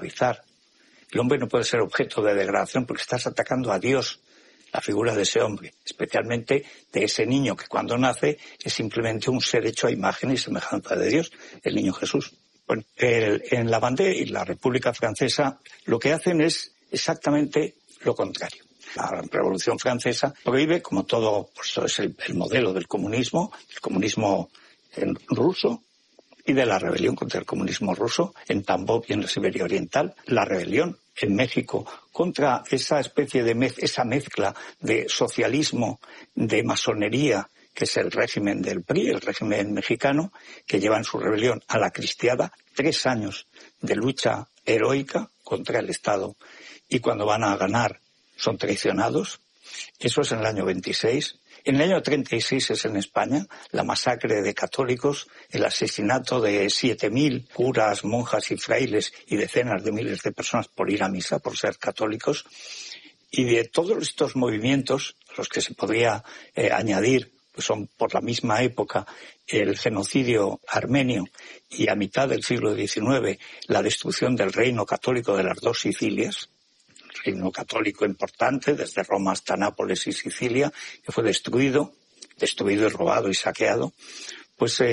El hombre no puede ser objeto de degradación porque estás atacando a Dios, la figura de ese hombre, especialmente de ese niño que cuando nace es simplemente un ser hecho a imagen y semejanza de Dios, el niño Jesús. Bueno, en la Vendée y la República Francesa lo que hacen es exactamente lo contrario. La Revolución Francesa prohíbe, como todo, pues eso es el modelo del comunismo, el comunismo ruso, y de la rebelión contra el comunismo ruso en Tambov y en la Siberia Oriental, la rebelión en México contra esa especie de esa mezcla de socialismo, de masonería, que es el régimen del PRI, el régimen mexicano, que lleva en su rebelión a la cristiada 3 años de lucha heroica contra el Estado, y cuando van a ganar son traicionados. Eso es en el año 26. En el año 36 es en España la masacre de católicos, el asesinato de 7.000 curas, monjas y frailes y decenas de miles de personas por ir a misa, por ser católicos. Y de todos estos movimientos, los que se podría añadir, pues son por la misma época el genocidio armenio y a mitad del siglo XIX la destrucción del reino católico de las 2 Sicilias, reino católico importante, desde Roma hasta Nápoles y Sicilia, que fue destruido y robado y saqueado, pues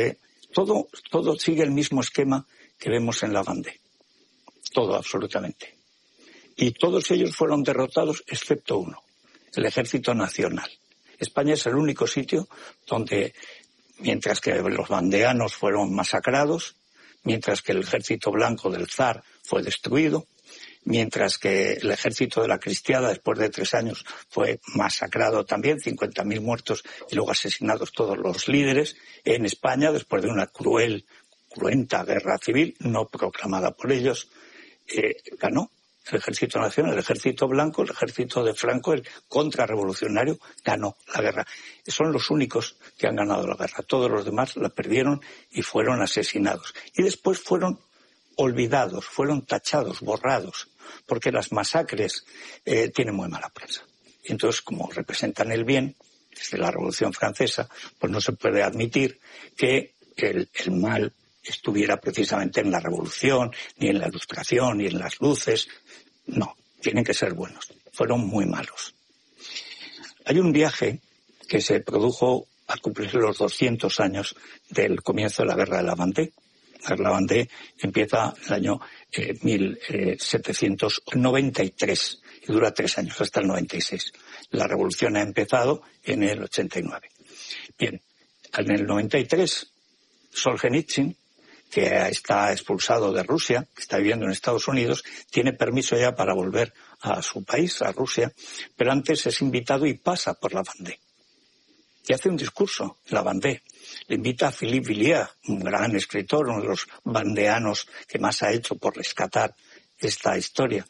todo sigue el mismo esquema que vemos en la Vendée. Todo, absolutamente. Y todos ellos fueron derrotados, excepto uno, el Ejército Nacional. España es el único sitio donde, mientras que los vandeanos fueron masacrados, mientras que el Ejército Blanco del Zar fue destruido, mientras que el ejército de la cristiada, después de 3 años, fue masacrado también, 50.000 muertos y luego asesinados todos los líderes. En España, después de una cruenta guerra civil, no proclamada por ellos, ganó el Ejército Nacional, el Ejército Blanco, el Ejército de Franco, el contrarrevolucionario, ganó la guerra. Son los únicos que han ganado la guerra. Todos los demás la perdieron y fueron asesinados. Y después fueron olvidados, fueron tachados, borrados, porque las masacres tienen muy mala prensa. Y entonces, como representan el bien, desde la Revolución Francesa, pues no se puede admitir que el mal estuviera precisamente en la Revolución, ni en la Ilustración, ni en las luces. No, tienen que ser buenos. Fueron muy malos. Hay un viaje que se produjo al cumplir los 200 años del comienzo de la Guerra de la Vendée. La Vendée empieza en el año 1793 y dura 3 años, hasta el 96. La revolución ha empezado en el 89. Bien, en el 93, Solzhenitsyn, que está expulsado de Rusia, que está viviendo en Estados Unidos, tiene permiso ya para volver a su país, a Rusia, pero antes es invitado y pasa por la Vendée. Y hace un discurso en la Vendée. Le invita a Philippe Villiers, un gran escritor, uno de los vandeanos que más ha hecho por rescatar esta historia.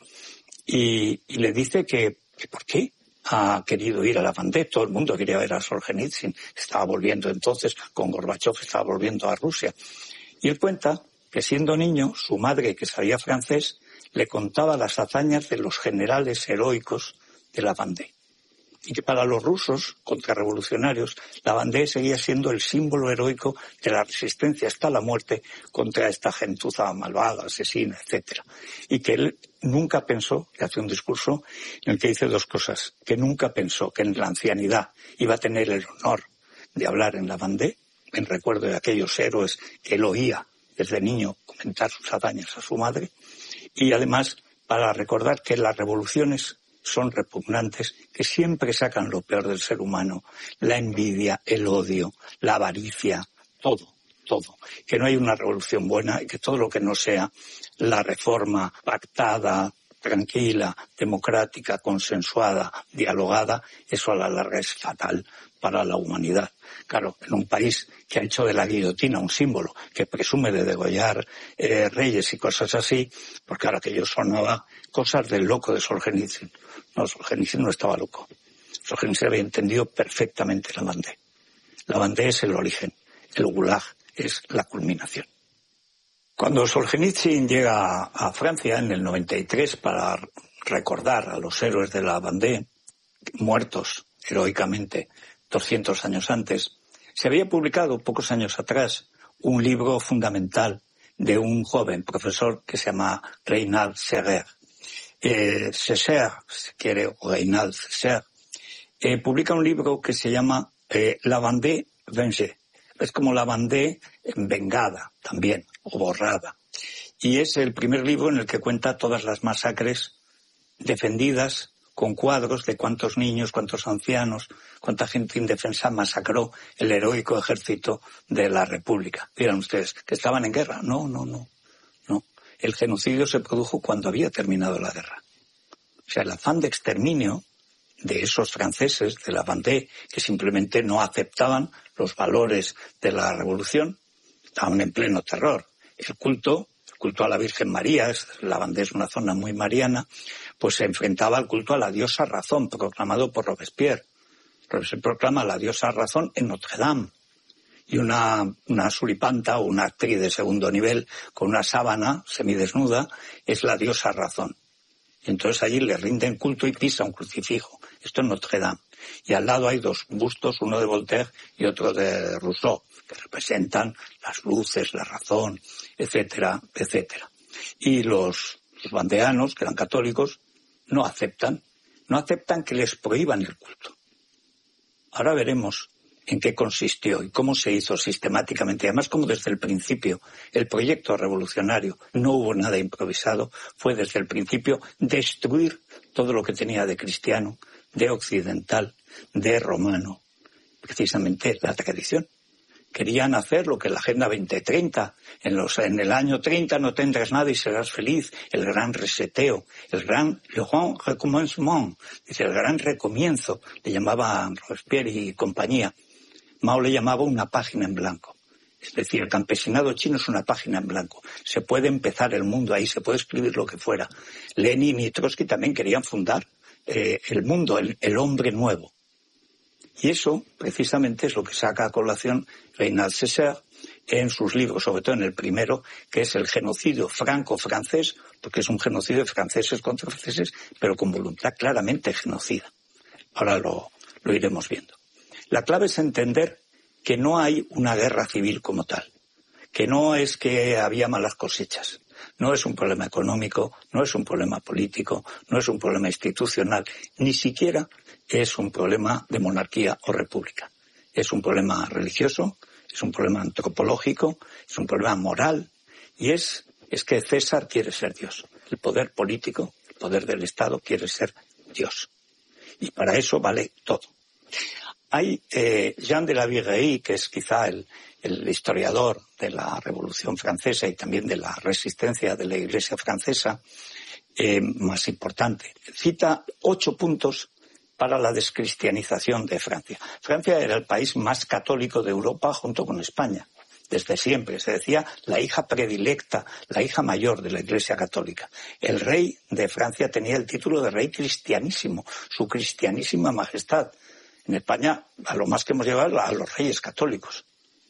Y le dice que ¿por qué ha querido ir a la Vendée? Todo el mundo quería ver a Solzhenitsyn. Estaba volviendo entonces, con Gorbachev, estaba volviendo a Rusia. Y él cuenta que siendo niño, su madre, que sabía francés, le contaba las hazañas de los generales heroicos de la Vendée. Y que para los rusos contrarrevolucionarios la Vendée seguía siendo el símbolo heroico de la resistencia hasta la muerte contra esta gentuza malvada, asesina, etc. Y que él nunca pensó, que hace un discurso en el que dice 2 cosas, que nunca pensó que en la ancianidad iba a tener el honor de hablar en la Vendée, en recuerdo de aquellos héroes que él oía desde niño comentar sus hazañas a su madre, y además para recordar que las revoluciones son repugnantes, que siempre sacan lo peor del ser humano, la envidia, el odio, la avaricia, todo, que no hay una revolución buena y que todo lo que no sea la reforma pactada, tranquila, democrática, consensuada, dialogada, eso a la larga es fatal para la humanidad. Claro, en un país que ha hecho de la guillotina un símbolo, que presume de degollar reyes y cosas así, porque ahora que yo sonaba cosas del loco de Solzhenitsyn. No, Solzhenitsyn no estaba loco. Solzhenitsyn había entendido perfectamente la Vendée. La Vendée es el origen, el Gulag es la culminación. Cuando Solzhenitsyn llega a Francia en el 93 para recordar a los héroes de la Vendée, muertos heroicamente 200 años antes, se había publicado pocos años atrás un libro fundamental de un joven profesor que se llama Reynald Seger. Seger, si quiere, o Reynald Seger, publica un libro que se llama La Vendée vengée. Es como la Vendée vengada también, o borrada. Y es el primer libro en el que cuenta todas las masacres defendidas con cuadros de cuántos niños, cuántos ancianos, cuánta gente indefensa masacró el heroico ejército de la República. Dirán ustedes, ¿que estaban en guerra? No. El genocidio se produjo cuando había terminado la guerra. O sea, el afán de exterminio de esos franceses de la Vendée, que simplemente no aceptaban los valores de la revolución, estaban en pleno terror. El culto a la Virgen María, la Vendée es una zona muy mariana, pues se enfrentaba al culto a la diosa razón, proclamado por Robespierre. Robespierre proclama la diosa razón en Notre Dame. Y una suripanta o una actriz de segundo nivel con una sábana semidesnuda es la diosa razón. Y entonces allí le rinden culto y pisa un crucifijo. Esto en Notre Dame. Y al lado hay dos bustos, uno de Voltaire y otro de Rousseau, que representan las luces, la razón, etcétera, etcétera. Y los vandeanos, que eran católicos, no aceptan que les prohíban el culto. Ahora veremos en qué consistió y cómo se hizo sistemáticamente. Además, como desde el principio el proyecto revolucionario no hubo nada improvisado, fue desde el principio destruir todo lo que tenía de cristiano, de occidental, de romano, precisamente la tradición. Querían hacer lo que la Agenda 2030, en el año 30 no tendrás nada y serás feliz, el gran reseteo, le grand recommencement, dice, el gran recomienzo, le llamaban Robespierre y compañía. Mao le llamaba una página en blanco. Es decir, el campesinado chino es una página en blanco. Se puede empezar el mundo ahí, se puede escribir lo que fuera. Lenin y Trotsky también querían fundar el mundo, el hombre nuevo. Y eso, precisamente, es lo que saca a colación Reynald Seger en sus libros, sobre todo en el primero, que es el genocidio franco-francés, porque es un genocidio de franceses contra franceses, pero con voluntad claramente genocida. Ahora lo iremos viendo. La clave es entender que no hay una guerra civil como tal, que no es que había malas cosechas, no es un problema económico, no es un problema político, no es un problema institucional, ni siquiera es un problema de monarquía o república. Es un problema religioso, es un problema antropológico, es un problema moral, y es que César quiere ser Dios. El poder político, el poder del Estado quiere ser Dios. Y para eso vale todo. Hay Jean de la Viguerie, que es quizá el historiador de la Revolución Francesa y también de la resistencia de la Iglesia francesa, más importante. Cita 8 puntos para la descristianización de Francia. Francia era el país más católico de Europa junto con España. Desde siempre se decía la hija predilecta, la hija mayor de la Iglesia Católica. El rey de Francia tenía el título de rey cristianísimo, su cristianísima majestad. En España, a lo más que hemos llegado a los reyes católicos.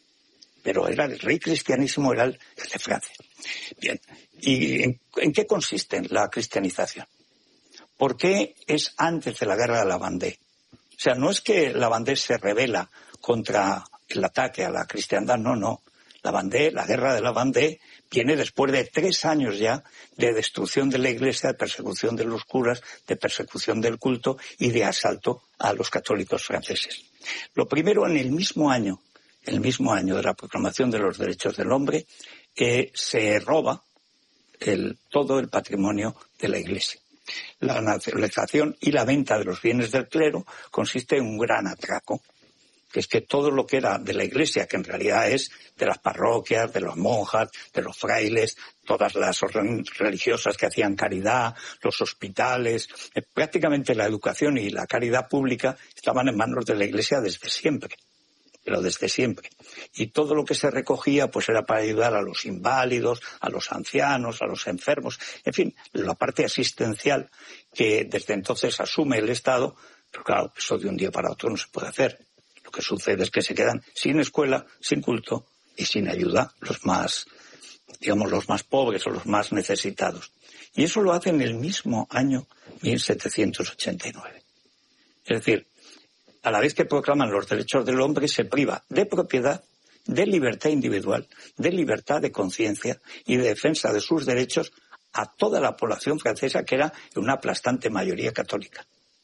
Pero era el rey cristianísimo, era el de Francia. Bien, ¿y en qué consiste la cristianización? ¿Por qué es antes de la guerra de la Vendée? O sea, no es que la Vendée se rebela contra el ataque a la cristiandad, no. La Vendée, la guerra de la Vendée, viene después de 3 años ya de destrucción de la Iglesia, de persecución de los curas, de persecución del culto y de asalto a los católicos franceses. Lo primero, en el mismo año de la proclamación de los derechos del hombre, se roba todo el patrimonio de la Iglesia. La nacionalización y la venta de los bienes del clero consiste en un gran atraco, que es que todo lo que era de la Iglesia, que en realidad es de las parroquias, de las monjas, de los frailes, todas las órdenes religiosas que hacían caridad, los hospitales, prácticamente la educación y la caridad pública estaban en manos de la Iglesia desde siempre, pero desde siempre. Y todo lo que se recogía pues era para ayudar a los inválidos, a los ancianos, a los enfermos, en fin, la parte asistencial que desde entonces asume el Estado, pero claro, eso de un día para otro no se puede hacer. Lo que sucede es que se quedan sin escuela, sin culto y sin ayuda los más pobres o los más necesitados. Y eso lo hace en el mismo año 1789. Es decir, a la vez que proclaman los derechos del hombre, se priva de propiedad de libertad individual, de libertad de conciencia y de defensa de sus derechos a toda la población francesa, que era una aplastante mayoría católica.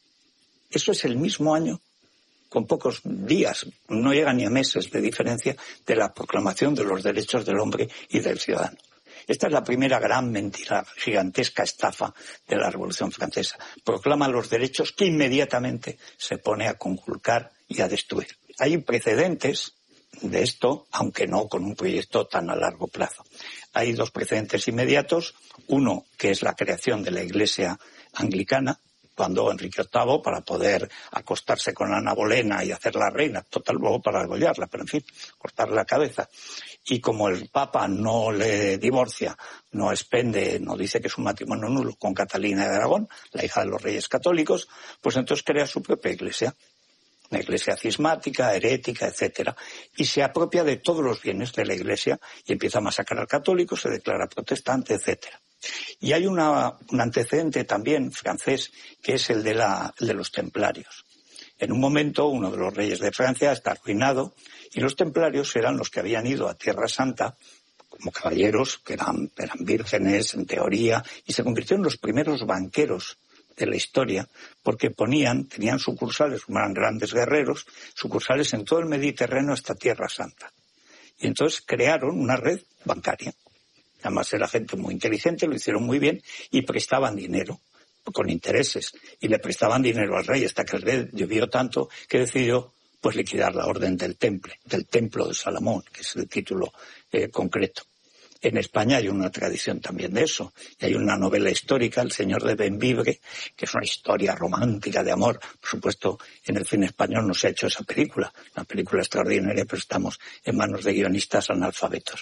Eso es el mismo año, con pocos días, no llega ni a meses de diferencia, de la proclamación de los derechos del hombre y del ciudadano. Esta es la primera gran mentira, gigantesca estafa de la Revolución Francesa. Proclama los derechos que inmediatamente se pone a conculcar y a destruir. Hay precedentes de esto, aunque no con un proyecto tan a largo plazo. Hay dos precedentes inmediatos. Uno, que es la creación de la Iglesia anglicana, cuando Enrique VIII, para poder acostarse con Ana Bolena y hacerla reina, total, luego para degollarla, pero en fin, cortarle la cabeza. Y como el Papa no le divorcia, no expende, no dice que es un matrimonio nulo con Catalina de Aragón, la hija de los reyes católicos, pues entonces crea su propia iglesia. Una iglesia cismática, herética, etcétera, y se apropia de todos los bienes de la iglesia y empieza a masacrar católicos, se declara protestante, etcétera. Y hay un antecedente también francés, que es el de los templarios. En un momento, uno de los reyes de Francia está arruinado, y los templarios eran los que habían ido a Tierra Santa como caballeros, que eran vírgenes en teoría, y se convirtieron en los primeros banqueros de la historia, porque tenían sucursales, eran grandes guerreros, sucursales en todo el Mediterráneo hasta Tierra Santa. Y entonces crearon una red bancaria. Además era gente muy inteligente, lo hicieron muy bien y prestaban dinero con intereses. Y le prestaban dinero al rey hasta que el rey llovió tanto que decidió pues liquidar la orden del templo de Salomón, que es el título concreto. En España hay una tradición también de eso. Y hay una novela histórica, El señor de Bembibre, que es una historia romántica de amor. Por supuesto, en el cine español no se ha hecho esa película. Una película extraordinaria, pero estamos en manos de guionistas analfabetos.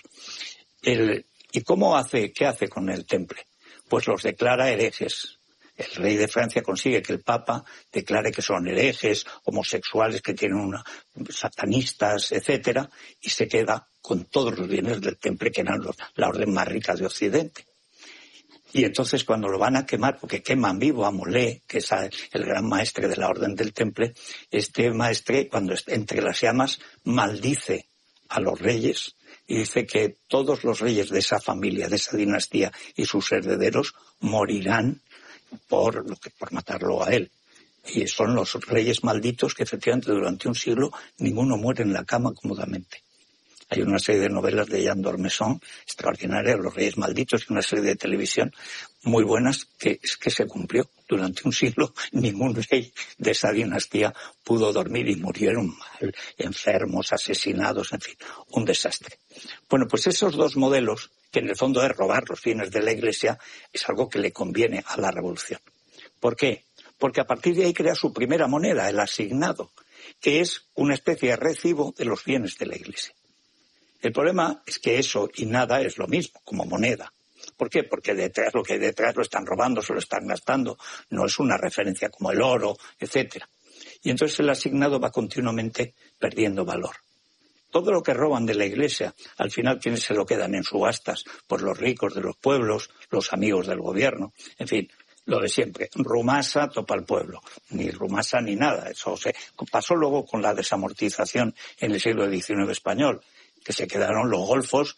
¿Y qué hace con el temple? Pues los declara herejes. El rey de Francia consigue que el Papa declare que son herejes, homosexuales, que tienen satanistas, etcétera, y se queda con todos los bienes del temple, que eran la orden más rica de Occidente. Y entonces cuando lo van a quemar, porque queman vivo a Molé, que es el gran maestre de la orden del temple, este maestre, cuando entre las llamas, maldice a los reyes y dice que todos los reyes de esa familia, de esa dinastía y sus herederos morirán por matarlo a él. Y son los reyes malditos que efectivamente durante un siglo ninguno muere en la cama cómodamente. Hay una serie de novelas de Jean d'Ormesson extraordinarias, Los Reyes Malditos, y una serie de televisión muy buenas que se cumplió. Durante un siglo ningún rey de esa dinastía pudo dormir y murieron mal, enfermos, asesinados, en fin, un desastre. Bueno, pues esos dos modelos, que en el fondo es robar los bienes de la Iglesia, es algo que le conviene a la Revolución. ¿Por qué? Porque a partir de ahí crea su primera moneda, el asignado, que es una especie de recibo de los bienes de la Iglesia. El problema es que eso y nada es lo mismo, como moneda. ¿Por qué? Porque lo que hay detrás lo están robando, se lo están gastando. No es una referencia como el oro, etcétera. Y entonces el asignado va continuamente perdiendo valor. Todo lo que roban de la Iglesia, al final, ¿quiénes se lo quedan en subastas? Pues los ricos de los pueblos, los amigos del gobierno, en fin, lo de siempre. Rumasa topa al pueblo. Ni rumasa ni nada. Eso pasó luego con la desamortización en el siglo XIX español, que se quedaron los golfos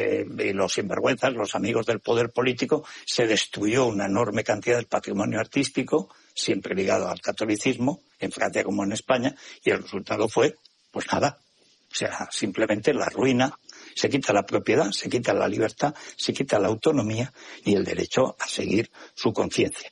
y los sinvergüenzas, los amigos del poder político. Se destruyó una enorme cantidad del patrimonio artístico, siempre ligado al catolicismo, en Francia como en España, y el resultado fue, pues nada, o sea, simplemente la ruina. Se quita la propiedad, se quita la libertad, se quita la autonomía y el derecho a seguir su conciencia.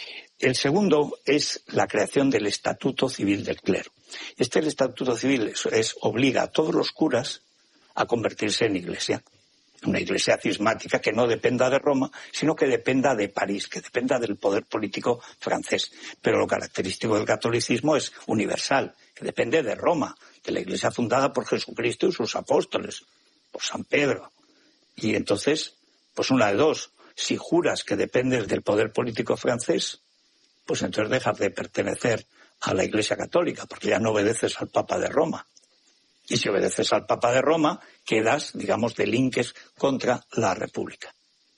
El segundo es la creación del Estatuto Civil del Clero. El Estatuto Civil obliga a todos los curas a convertirse en iglesia. Una iglesia cismática que no dependa de Roma, sino que dependa de París, que dependa del poder político francés. Pero lo característico del catolicismo es universal, que depende de Roma, de la iglesia fundada por Jesucristo y sus apóstoles, por San Pedro. Y entonces, pues una de dos, si juras que dependes del poder político francés, pues entonces dejas de pertenecer a la Iglesia Católica, porque ya no obedeces al Papa de Roma. Y si obedeces al Papa de Roma, quedas, digamos, delinques contra la República.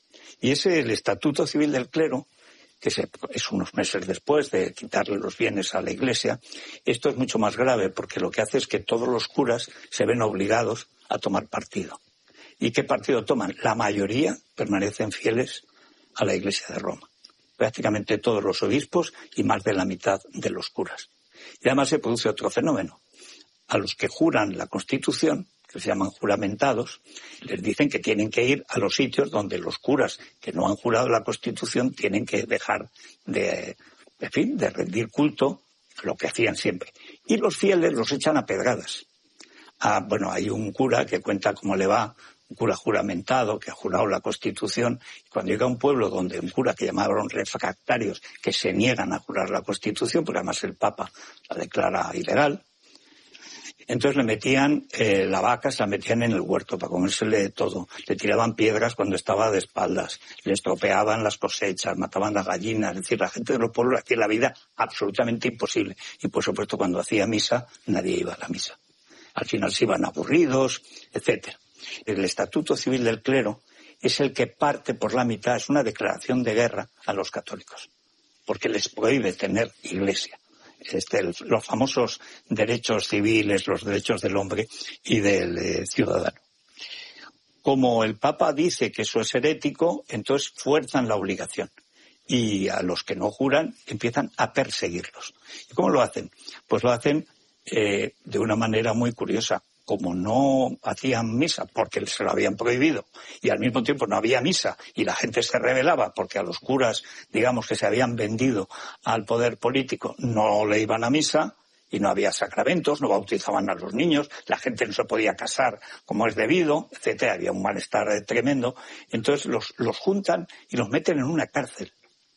Y el Estatuto Civil del Clero, que es unos meses después de quitarle los bienes a la Iglesia, esto es mucho más grave porque lo que hace es que todos los curas se ven obligados a tomar partido. ¿Y qué partido toman? La mayoría permanecen fieles a la Iglesia de Roma. Prácticamente todos los obispos y más de la mitad de los curas. Y además se produce otro fenómeno. A los que juran la Constitución, que se llaman juramentados, les dicen que tienen que ir a los sitios donde los curas que no han jurado la Constitución tienen que dejar de rendir culto a lo que hacían siempre. Y los fieles los echan a pedradas. Hay un cura que cuenta cómo le va, un cura juramentado que ha jurado la Constitución, y cuando llega a un pueblo donde un cura que llamaron refractarios, que se niegan a jurar la Constitución, porque además el Papa la declara ilegal, entonces le metían la vaca, se la metían en el huerto para comérsele todo. Le tiraban piedras cuando estaba de espaldas, le estropeaban las cosechas, mataban las gallinas. Es decir, la gente de los pueblos hacía la vida absolutamente imposible. Y por supuesto cuando hacía misa, nadie iba a la misa. Al final se iban aburridos, etcétera. El Estatuto Civil del Clero es el que parte por la mitad, es una declaración de guerra a los católicos, porque les prohíbe tener iglesia. Los famosos derechos civiles, los derechos del hombre y del ciudadano. Como el Papa dice que eso es herético, entonces fuerzan la obligación. Y a los que no juran empiezan a perseguirlos. ¿Y cómo lo hacen? Pues lo hacen de una manera muy curiosa. Como no hacían misa porque se lo habían prohibido y al mismo tiempo no había misa y la gente se rebelaba porque a los curas, digamos, que se habían vendido al poder político, no le iban a misa y no había sacramentos, no bautizaban a los niños, la gente no se podía casar como es debido, etcétera, había un malestar tremendo. Entonces los juntan y los meten en una cárcel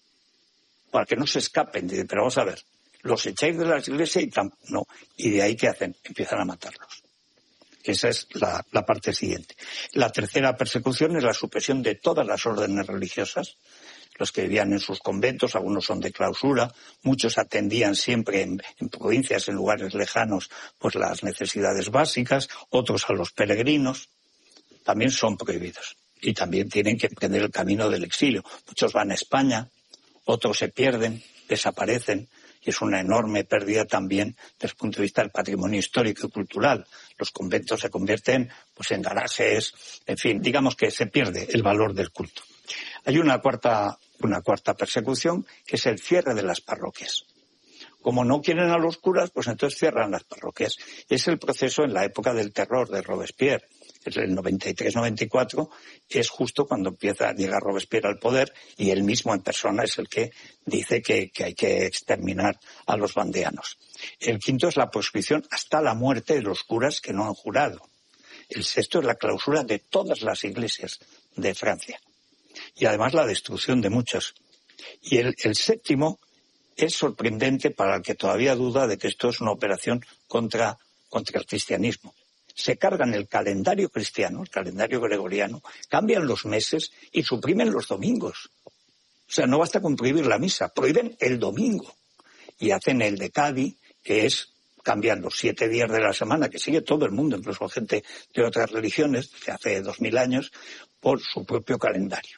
para que no se escapen. Dicen, pero vamos a ver, los echáis de las iglesias y de ahí ¿qué hacen? Empiezan a matarlos. Esa es la parte siguiente. La tercera persecución es la supresión de todas las órdenes religiosas. Los que vivían en sus conventos, algunos son de clausura, muchos atendían siempre en provincias, en lugares lejanos, pues las necesidades básicas, otros a los peregrinos, también son prohibidos. Y también tienen que emprender el camino del exilio. Muchos van a España, otros se pierden, desaparecen. Y es una enorme pérdida también desde el punto de vista del patrimonio histórico y cultural. Los conventos se convierten pues en garajes, en fin, digamos que se pierde el valor del culto. Hay una cuarta persecución, que es el cierre de las parroquias. Como no quieren a los curas, pues entonces cierran las parroquias. Es el proceso en la época del terror de Robespierre. Es el 93-94, es justo cuando llega Robespierre al poder y él mismo en persona es el que dice que hay que exterminar a los vandeanos. El quinto es la proscripción hasta la muerte de los curas que no han jurado. El sexto es la clausura de todas las iglesias de Francia. Y además la destrucción de muchas. Y el séptimo es sorprendente para el que todavía duda de que esto es una operación contra el cristianismo. Se cargan el calendario cristiano, el calendario gregoriano, cambian los meses y suprimen los domingos. O sea, no basta con prohibir la misa, prohíben el domingo. Y hacen el decadi, que cambian los 7 días de la semana, que sigue todo el mundo, incluso gente de otras religiones, que hace 2000 años, por su propio calendario.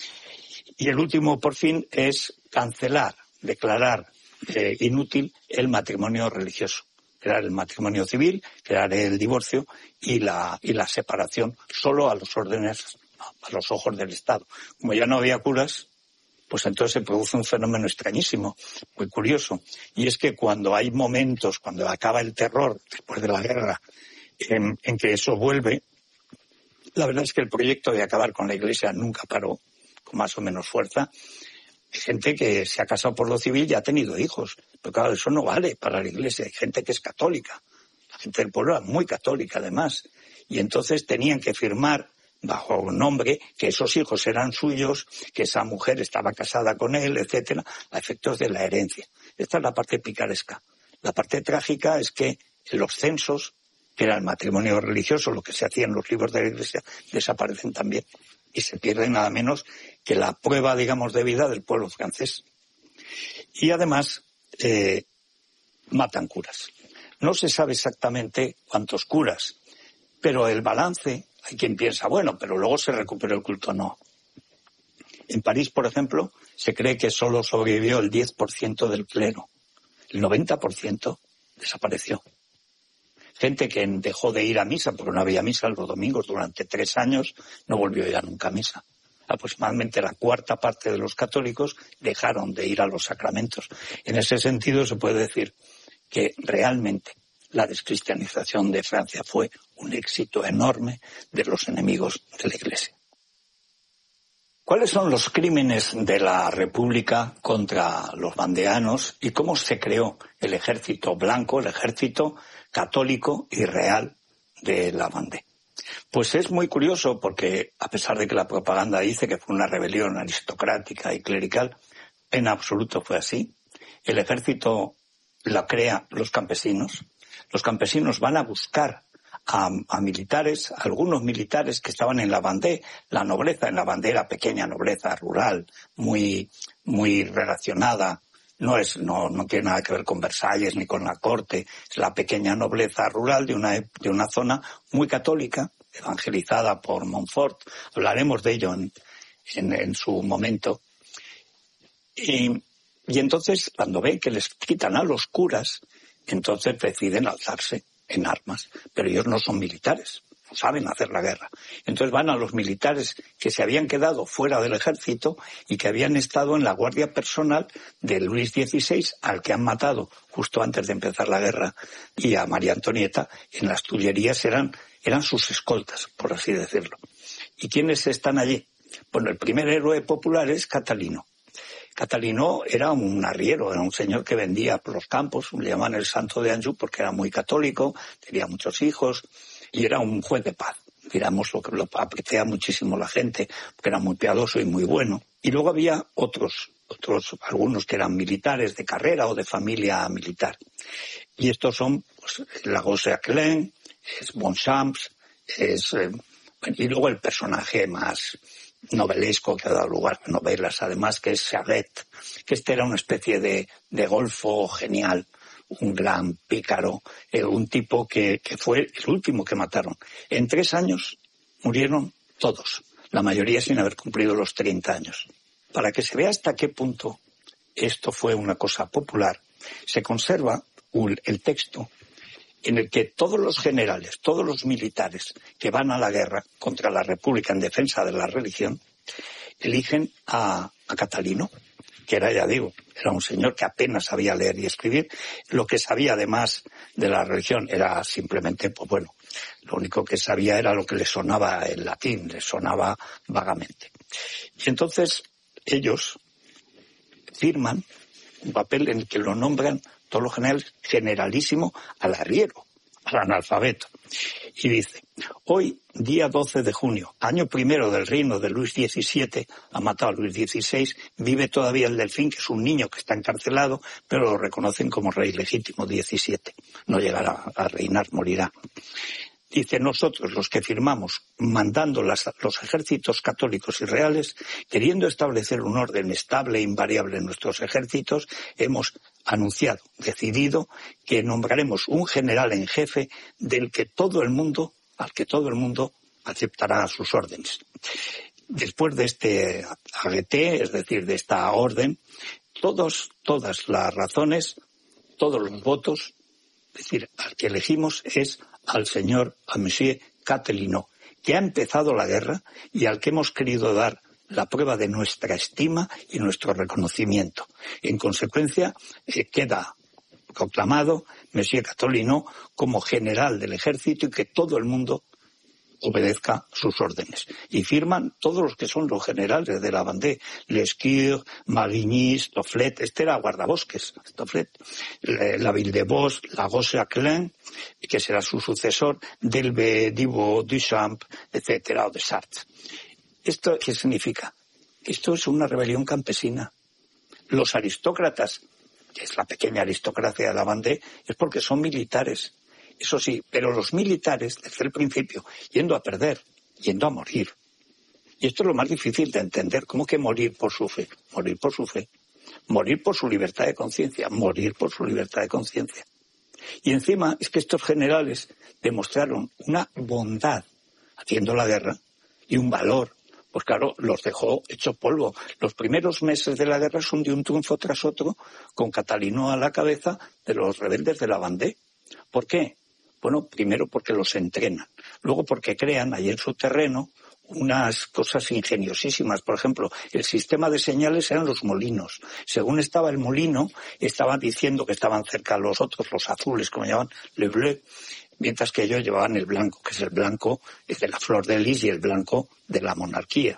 Y el último, por fin, es declarar inútil el matrimonio religioso. Crear el matrimonio civil, crear el divorcio y la separación solo a los ojos del Estado. Como ya no había curas, pues entonces se produce un fenómeno extrañísimo, muy curioso. Y es que cuando hay momentos, cuando acaba el terror, después de la guerra, en que eso vuelve, la verdad es que el proyecto de acabar con la Iglesia nunca paró, con más o menos fuerza. Hay gente que se ha casado por lo civil y ha tenido hijos. Pero claro, eso no vale para la Iglesia. Hay gente que es católica. La gente del pueblo era muy católica, además. Y entonces tenían que firmar bajo un nombre que esos hijos eran suyos, que esa mujer estaba casada con él, etcétera, a efectos de la herencia. Esta es la parte picaresca. La parte trágica es que los censos, que era el matrimonio religioso, lo que se hacía en los libros de la Iglesia, desaparecen también. Y se pierde nada menos que la prueba, digamos, de vida del pueblo francés. Y además matan curas. No se sabe exactamente cuántos curas, pero el balance, hay quien piensa, bueno, pero luego se recuperó el culto. No. En París, por ejemplo, se cree que solo sobrevivió el 10% del clero. El 90% desapareció. gente que dejó de ir a misa porque no había misa los domingos durante 3 años, no volvió ya nunca a misa. Aproximadamente la cuarta parte de los católicos dejaron de ir a los sacramentos. En ese sentido se puede decir que realmente la descristianización de Francia fue un éxito enorme de los enemigos de la Iglesia. ¿Cuáles son los crímenes de la República contra los vandeanos y cómo se creó el ejército blanco, el ejército católico y real de la Vendée? Pues es muy curioso porque, a pesar de que la propaganda dice que fue una rebelión aristocrática y clerical, en absoluto fue así. El ejército lo crean los campesinos. Los campesinos van a buscar a militares, algunos militares que estaban en la Vendée. La nobleza en la Vendée era pequeña nobleza rural, muy relacionada. No tiene nada que ver con Versalles ni con la corte. Es la pequeña nobleza rural de una zona muy católica, evangelizada por Montfort. Hablaremos de ello en su momento. Y entonces, cuando ven que les quitan a los curas, entonces deciden alzarse en armas. Pero ellos no son militares, no saben hacer la guerra. Entonces van a los militares que se habían quedado fuera del ejército y que habían estado en la guardia personal de Luis XVI, al que han matado justo antes de empezar la guerra, y a María Antonieta. En las Tullerías eran sus escoltas, por así decirlo. ¿Y quiénes están allí? Bueno, el primer héroe popular es Catalino. Catalino era un arriero, era un señor que vendía por los campos, le llamaban el Santo de Anjou porque era muy católico, tenía muchos hijos y era un juez de paz. Digamos, lo que lo aprecia muchísimo la gente, porque era muy piadoso y muy bueno. Y luego había otros, algunos que eran militares de carrera o de familia militar. Y estos son pues, la Gosse-Aquelin, es Bonchamps, y luego el personaje más novelesco que ha dado lugar a novelas, además, que es Charette, que era una especie de golfo genial, un gran pícaro, un tipo que fue el último que mataron. En 3 años murieron todos, la mayoría sin haber cumplido los 30 años. Para que se vea hasta qué punto esto fue una cosa popular, se conserva el texto en el que todos los generales, todos los militares que van a la guerra contra la República en defensa de la religión, eligen a Catalino, que era, ya digo, era un señor que apenas sabía leer y escribir. Lo que sabía además de la religión era simplemente, pues bueno, lo único que sabía era lo que le sonaba el latín, le sonaba vagamente. Y entonces ellos firman un papel en el que lo nombran todos los generales generalísimo al arriero, al analfabeto. Y dice, hoy, día 12 de junio, año primero del reino de Luis XVII, ha matado a Luis XVI, vive todavía el Delfín, que es un niño que está encarcelado, pero lo reconocen como rey legítimo XVII. No llegará a reinar, morirá. Dice, nosotros, los que firmamos, mandando los ejércitos católicos y reales, queriendo establecer un orden estable e invariable en nuestros ejércitos, hemos anunciado, decidido, que nombraremos un general en jefe al que todo el mundo aceptará sus órdenes. Después de este arreté, es decir, de esta orden, todas las razones, todos los votos, es decir, al que elegimos es a Monsieur Catelino, que ha empezado la guerra y al que hemos querido dar la prueba de nuestra estima y nuestro reconocimiento. En consecuencia, queda proclamado Monsieur Catelino como general del ejército y que todo el mundo obedezca sus órdenes. Y firman todos los que son los generales de la Vendée, Lescure, Marigny, Stofflet, era guardabosques, Stofflet, la Villebos, la Gosse-Aquelin, que será su sucesor, Delbé, Dibot, Duchamp, etcétera, o de Sarthe. ¿Esto qué significa? Esto es una rebelión campesina. Los aristócratas, que es la pequeña aristocracia de la Vendée, es porque son militares. Eso sí, pero los militares, desde el principio, yendo a perder, yendo a morir. Y esto es lo más difícil de entender. ¿Cómo que morir por su fe? Morir por su fe. Morir por su libertad de conciencia. Morir por su libertad de conciencia. Y encima es que estos generales demostraron una bondad haciendo la guerra y un valor. Pues claro, los dejó hecho polvo. Los primeros meses de la guerra son de un triunfo tras otro, con Catalino a la cabeza de los rebeldes de la Vendée. ¿Por qué? Bueno, primero porque los entrenan, luego porque crean ahí en su terreno unas cosas ingeniosísimas. Por ejemplo, el sistema de señales eran los molinos. Según estaba el molino, estaban diciendo que estaban cerca los otros, los azules, como llaman, le bleu, mientras que ellos llevaban el blanco, que es el blanco de la flor de lis y el blanco de la monarquía.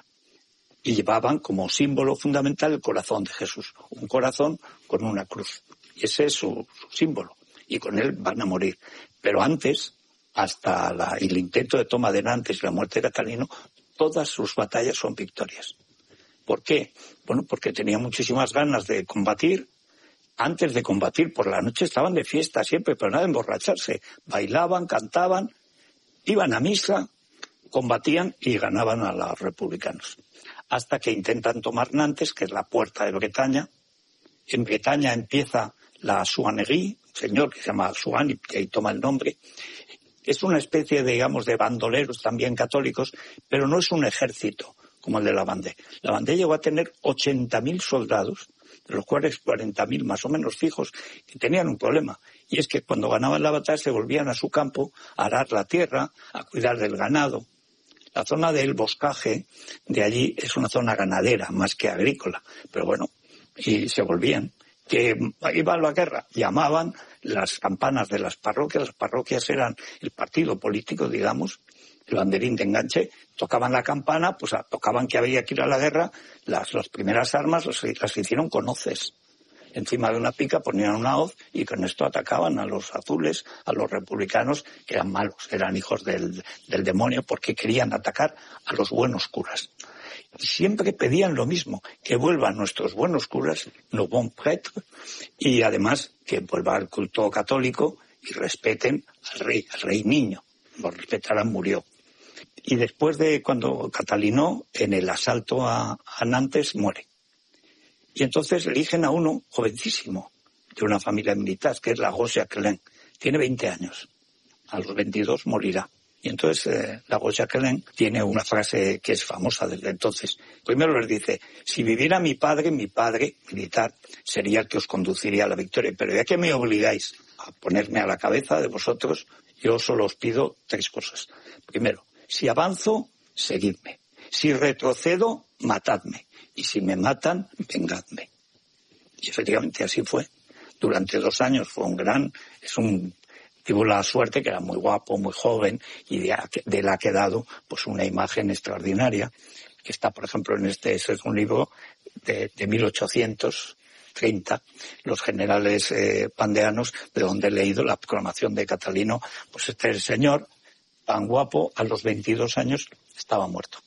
Y llevaban como símbolo fundamental el corazón de Jesús, un corazón con una cruz. Y ese es su símbolo. Y con él van a morir. Pero antes, hasta el intento de toma de Nantes y la muerte de Catalino, todas sus batallas son victorias. ¿Por qué? Bueno, porque tenían muchísimas ganas de combatir. Antes de combatir, por la noche estaban de fiesta siempre, pero nada de emborracharse. Bailaban, cantaban, iban a misa, combatían y ganaban a los republicanos. Hasta que intentan tomar Nantes, que es la puerta de Bretaña. En Bretaña empieza la Suanerie, un señor que se llama Suan, y ahí toma el nombre. Es una especie, digamos, de bandoleros también católicos, pero no es un ejército como el de la Vendée. La Vendée llegó a tener 80.000 soldados, de los cuales 40.000 más o menos fijos, que tenían un problema. Y es que cuando ganaban la batalla se volvían a su campo a arar la tierra, a cuidar del ganado. La zona del boscaje de allí es una zona ganadera más que agrícola, pero bueno, y se volvían. Que iba a la guerra, llamaban las campanas de las parroquias eran el partido político, digamos, el banderín de enganche, tocaban la campana, pues tocaban que había que ir a la guerra, las primeras armas las hicieron con hoces. Encima de una pica ponían una hoz y con esto atacaban a los azules, a los republicanos, que eran malos, eran hijos del demonio porque querían atacar a los buenos curas. Y siempre pedían lo mismo, que vuelvan nuestros buenos curas, nos bons prêtres, y además que vuelva al culto católico y respeten al rey niño. Lo respetaran, murió. Y después de cuando Catalino, en el asalto a Nantes, muere. Y entonces eligen a uno jovencísimo, de una familia militar, que es Lagos Jacquelin. Tiene 20 años. A los 22 morirá. Y entonces Lagos Jacquelin tiene una frase que es famosa desde entonces. Primero les dice, si viviera mi padre militar, sería el que os conduciría a la victoria. Pero ya que me obligáis a ponerme a la cabeza de vosotros, yo solo os pido 3 cosas. Primero, si avanzo, seguidme. Si retrocedo, matadme. Y si me matan, vengadme. Y efectivamente así fue. Durante 2 años fue tuvo la suerte que era muy guapo, muy joven, y de él ha quedado pues una imagen extraordinaria, que está, por ejemplo, es un libro de 1830, los generales pandeanos, de donde he leído la proclamación de Catalino. Pues este señor, tan guapo, a los 22 años estaba muerto.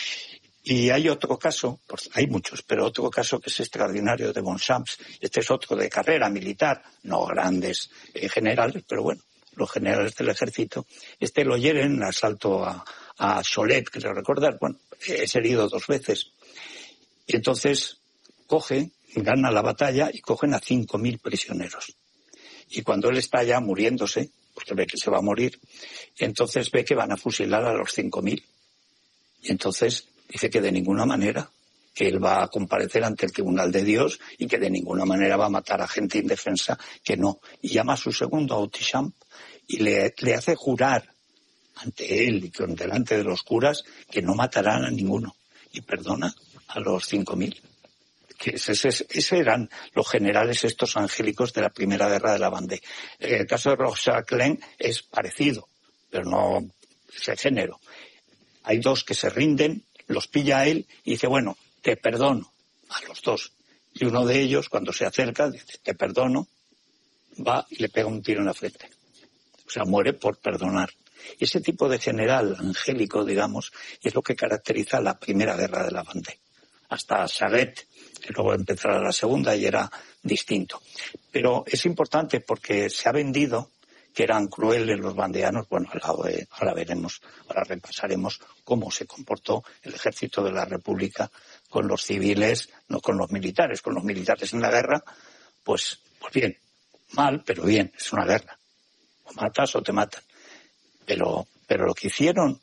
Y hay otro caso, pues hay muchos, pero otro caso que es extraordinario de Bonchamps. Este es otro de carrera militar, no grandes generales, pero bueno, los generales del ejército. Este lo hieren en el asalto a Cholet, que se recordar, bueno, es herido 2 veces. Y entonces gana la batalla y cogen a 5.000 prisioneros. Y cuando él está ya muriéndose, porque ve que se va a morir, entonces ve que van a fusilar a los 5.000. Y entonces dice que de ninguna manera, que él va a comparecer ante el tribunal de Dios y que de ninguna manera va a matar a gente indefensa, que no. Y llama a su segundo, a Autichamp, y le hace jurar ante él y delante de los curas que no matarán a ninguno. Y perdona a los 5.000. Que ese eran los generales estos angélicos de la primera guerra de la Vendée. El caso de Rochaclin es parecido, pero no ese género. Hay 2 que se rinden, los pilla a él y dice, bueno, te perdono a los 2. Y uno de ellos, cuando se acerca, dice, te perdono, va y le pega un tiro en la frente. O sea, muere por perdonar. Y ese tipo de general angélico, digamos, es lo que caracteriza la primera guerra de la Vendée. Hasta Charette, que luego empezará la segunda y era distinto. Pero es importante porque se ha vendido que eran crueles los vandeanos. Bueno, ahora veremos, ahora repasaremos cómo se comportó el ejército de la República con los civiles, no con los militares. Con los militares en la guerra, pues bien, mal, pero bien, es una guerra. O matas o te matan. Pero lo que hicieron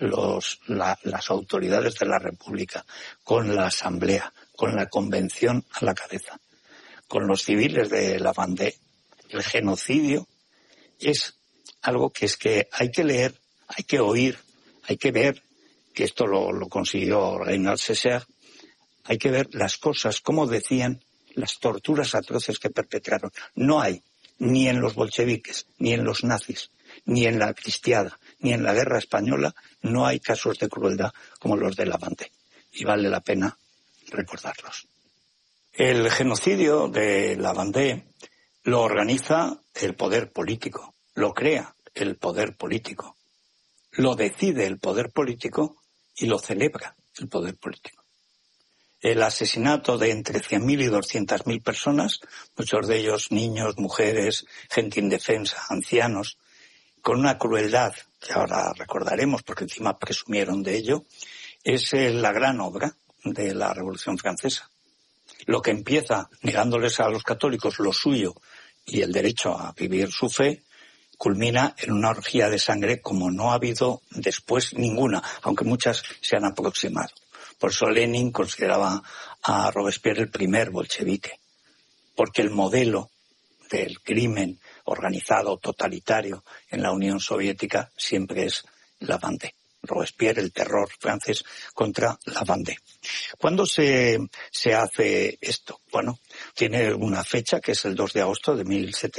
las autoridades de la República, con la Asamblea, con la Convención a la cabeza, con los civiles de la Vendée, el genocidio es algo que es que hay que leer, hay que oír, hay que ver, que esto lo consiguió Reinhard Sessler, hay que ver las cosas, como decían, las torturas atroces que perpetraron. No hay, ni en los bolcheviques, ni en los nazis, ni en la cristiada, ni en la guerra española, no hay casos de crueldad como los de la Vendée. Y vale la pena recordarlos. El genocidio de la Vendée lo organiza el poder político, lo crea el poder político, lo decide el poder político y lo celebra el poder político. El asesinato de entre 100.000 y 200.000 personas, muchos de ellos niños, mujeres, gente indefensa, ancianos, con una crueldad que ahora recordaremos porque encima presumieron de ello, es la gran obra de la Revolución Francesa. Lo que empieza negándoles a los católicos lo suyo y el derecho a vivir su fe, culmina en una orgía de sangre como no ha habido después ninguna, aunque muchas se han aproximado. Por eso Lenin consideraba a Robespierre el primer bolchevique, porque el modelo del crimen organizado, totalitario en la Unión Soviética siempre es la Vendée. Robespierre, el terror francés contra la Vendée. ¿Cuándo se hace esto? Bueno, tiene una fecha que es el 2 de agosto de